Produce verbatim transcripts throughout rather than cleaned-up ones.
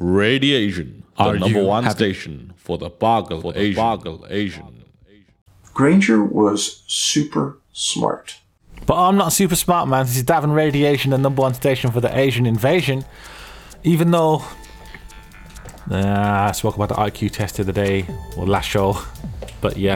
Radiation, the Are number you one happy? station for the Bargle for Asian. Bargle Asian. Granger was super smart. But I'm not super smart, man. This is Davin Radiation, the number one station for the Asian invasion. Even though uh, I spoke about the I Q test the other day, or last show. But yeah,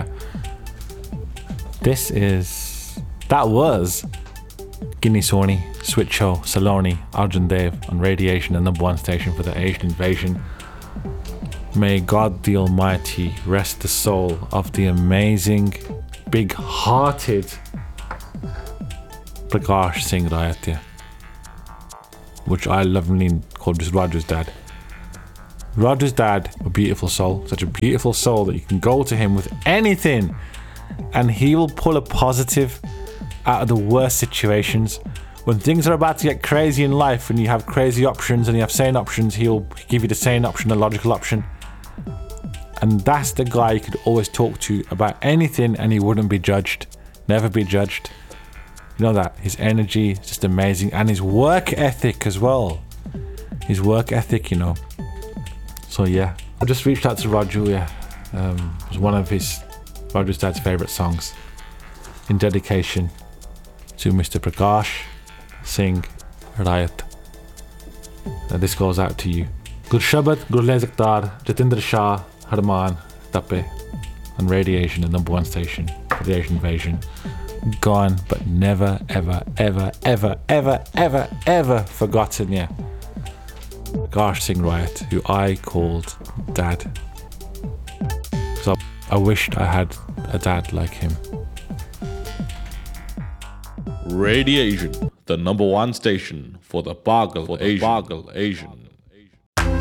this is, that was Guinea Sony, Switcho, Saloni, Arjun Dev on Radiation, the number one station for the Asian invasion. May God the Almighty rest the soul of the amazing, big-hearted Prakash Singh Rayatya, which I lovingly called just Roger's dad. Roger's dad, a beautiful soul, such a beautiful soul that you can go to him with anything and he will pull a positive out of the worst situations. When things are about to get crazy in life and you have crazy options and you have sane options, he'll give you the sane option, the logical option. And that's the guy you could always talk to about anything and he wouldn't be judged, never be judged. You know that, his energy is just amazing, and his work ethic as well. His work ethic, you know. So yeah, I just reached out to Roger. Yeah, um, it was one of his Roger's dad's favourite songs, in dedication to Mister Prakash Singh Rayat. Now this goes out to you. Gurshabad Gurle Zaktar Jatinder Shah Harman Tape on Radiation, the number one station for the Asian invasion. Gone, but never, ever, ever, ever, ever, ever, ever forgotten. Yeah, Prakash Singh Rayat, who I called Dad. So I wished I had a dad like him. Radiation, the number one station for the Bargle for Asian. Bargle Asian.